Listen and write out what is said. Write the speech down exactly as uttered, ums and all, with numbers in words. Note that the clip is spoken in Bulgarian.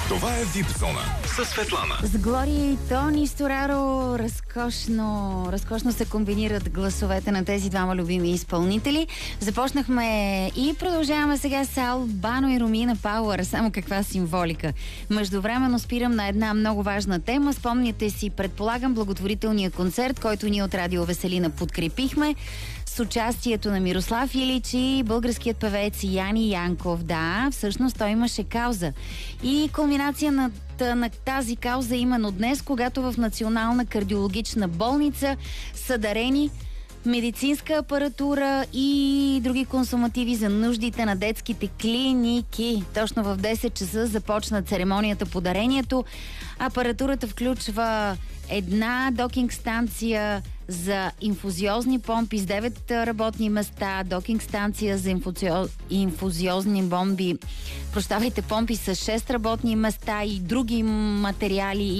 Това е Вип Зона със Светлана. С Глория и Тони Стораро разкошно, разкошно се комбинират гласовете на тези двама любими изпълнители. Започнахме и продължаваме сега с Албано и Ромина Пауър. Само каква символика. Междувременно спирам на една много важна тема. Спомняте си, предполагам, благотворителния концерт, който ние от Радио Веселина подкрепихме с участието на Мирослав Илич и българският певец Яни Янков. Да, всъщност той имаше кауза. И кулминация на, на тази кауза именно днес, когато в Национална кардиологична болница са дарени медицинска апаратура и други консумативи за нуждите на детските клиники. Точно в десет часа започна церемонията по дарението. Апаратурата включва една докинг станция за инфузиозни помпи с девет работни места, докинг станция за инфузиоз... инфузиозни бомби, прощавайте, помпи с шест работни места и други материали